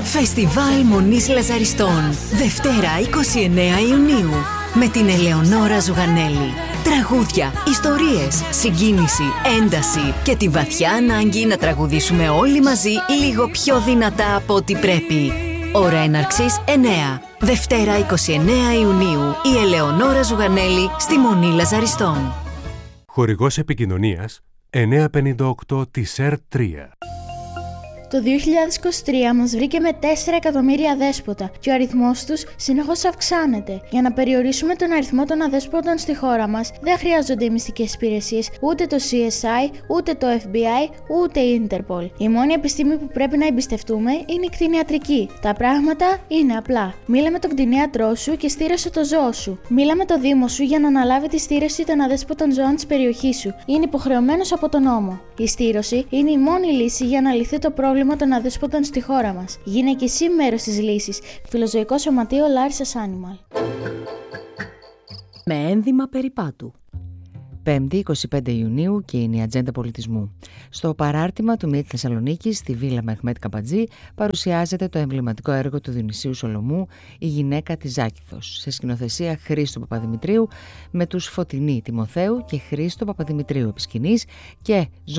Φεστιβάλ Μονής Λαζαριστών. Δευτέρα 29 Ιουνίου. Με την Ελεονόρα Ζουγανέλη. Τραγούδια, ιστορίες, συγκίνηση, ένταση και τη βαθιά ανάγκη να τραγουδήσουμε όλοι μαζί λίγο πιο δυνατά από ό,τι πρέπει. Ώρα έναρξης 9. Δευτέρα 29 Ιουνίου. Η Ελεονόρα Ζουγανέλη στη Μονή Λαζαριστών. Χορηγός επικοινωνίας 958 της ΕΡΤ3. Το 2023 μας βρήκε με 4 εκατομμύρια αδέσποτα και ο αριθμός τους συνεχώς αυξάνεται. Για να περιορίσουμε τον αριθμό των αδέσποτων στη χώρα μας, δεν χρειάζονται οι μυστικές υπηρεσίες, ούτε το CSI, ούτε το FBI, ούτε η Interpol. Η μόνη επιστήμη που πρέπει να εμπιστευτούμε είναι η κτηνιατρική. Τα πράγματα είναι απλά. Μίλα με τον κτηνίατρό σου και στήρωσε το ζώο σου. Μίλα με το Δήμο σου για να αναλάβει τη στήρωση των αδέσποτων ζώων της περιοχής σου. Είναι υποχρεωμένος από τον νόμο. Η στήρωση είναι η μόνη λύση για να λυθεί το πρόβλημα των αδέσποτων στη χώρα μας. Γίνε και εσύ μέρος της λύσης. Φιλοζωικό Σωματείο Larissa's Animal. Με ένδυμα περιπάτου. 5η 25 Ιουνίου και είναι η Ατζέντα Πολιτισμού. Στο παράρτημα του ΜΙΕΤ Θεσσαλονίκης, στη Βίλα Μεχμέτ Καμπατζή, παρουσιάζεται το εμβληματικό έργο του Διονυσίου Σολομού, «Η γυναίκα της Ζάκηθος», σε σκηνοθεσία Χρήστου Παπαδημητρίου, με τους Φωτεινή Τιμοθέου και Χρήστο Παπαδημητρίου επί σκηνής και